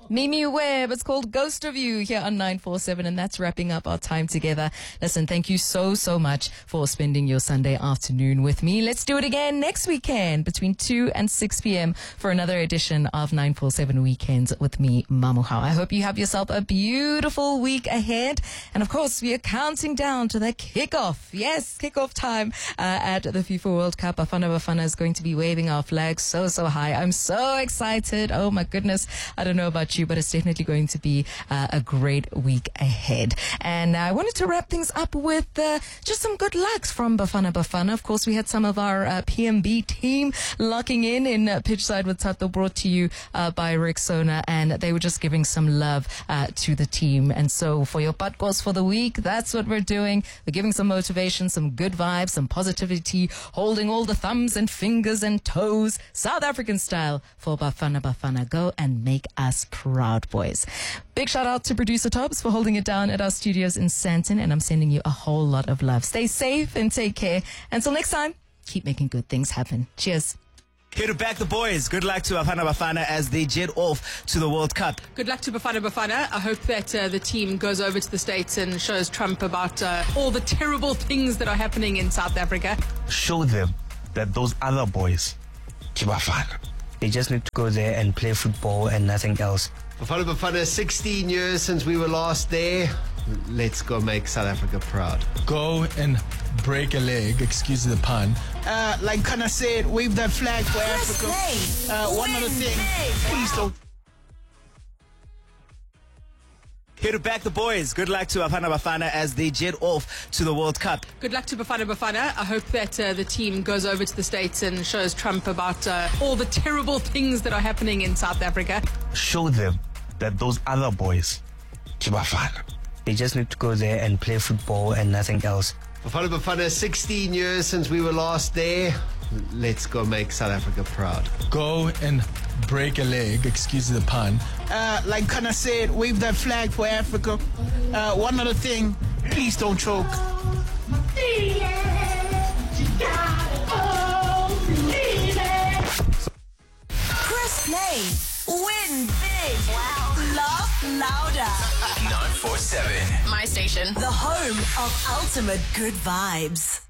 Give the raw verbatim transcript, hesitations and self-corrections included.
Mimi Webb. It's called Ghost of You here on nine four seven, and that's wrapping up our time together. Listen, thank you so, so much for spending your Sunday afternoon with me. Let's do it again next weekend between two and six p.m. for another edition of nine four seven Weekends with me, Mamuhao. I hope you have yourself a beautiful week ahead. And of course, we are counting down to the kickoff. Yes, kickoff time uh, at the FIFA World Cup. Bafana Bafana is going to be waving our flag so, so high. I'm so excited. Oh my goodness. I don't know about you, but it's definitely going to be uh, a great week ahead. And I wanted to wrap things up with uh, just some good lucks from Bafana Bafana. Of course, we had some of our uh, P M B team locking in in uh, Pitchside with Tato, brought to you uh, by Rexona, and they were just giving some love uh, to the team. And so for your Patkos for the week, that's what we're doing. We're giving some motivation, some good vibes, some positivity, holding all the thumbs and fingers and toes, South African style, for Bafana Bafana. Go and make us proud, boys. Big shout out to producer Tobbs for holding it down at our studios in Sandton, and I'm sending you a whole lot of love. Stay safe and take care. Until next time, keep making good things happen. Cheers. Here to back the boys. Good luck to Bafana Bafana as they jet off to the World Cup. Good luck to Bafana Bafana. I hope that uh, the team goes over to the States and shows Trump about uh, all the terrible things that are happening in South Africa. Show them that those other boys, Bafana, they just need to go there and play football and nothing else. Bafana Bafana, sixteen years since we were last there. Let's go make South Africa proud. Go and break a leg, excuse the pun. Uh, like Kana said, wave that flag for Africa. Uh, one other thing, please don't. Here to back the boys. Good luck to Bafana Bafana as they jet off to the World Cup. Good luck to Bafana Bafana. I hope that uh, the team goes over to the States and shows Trump about uh, all the terrible things that are happening in South Africa. Show them that those other boys, Bafana, they just need to go there and play football and nothing else. Bafana Bafana, sixteen years since we were last there. Let's go make South Africa proud. Go and break a leg, excuse the pun. Uh, like Kana said, wave that flag for Africa. Uh, one other thing, please don't choke. Press play. Win big. Wow. Laugh louder. nine four seven. My station. The home of ultimate good vibes.